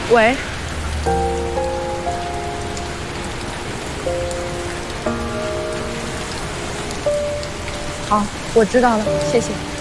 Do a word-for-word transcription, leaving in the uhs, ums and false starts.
喂，好，我知道了，谢谢。